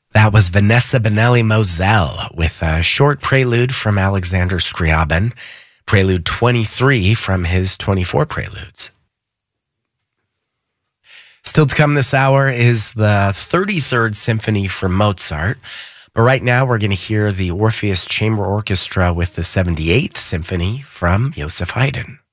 That was Vanessa Benelli Moselle with a short prelude from Alexander Scriabin, Prelude 23 from his 24 preludes. Still to come this hour is the 33rd Symphony from Mozart. But right now we're going to hear the Orpheus Chamber Orchestra with the 78th Symphony from Joseph Haydn.